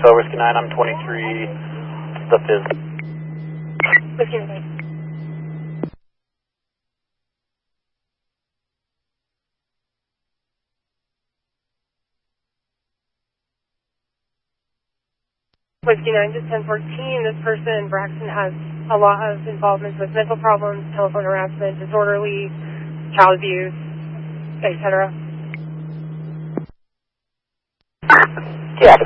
So Whiskey 9, I'm 23. The Fizz. Whiskey 9. Whiskey 9, just 1014. This person, Braxton, has a lot of involvement with mental problems, telephone harassment, disorderly, child abuse, etc. Yeah.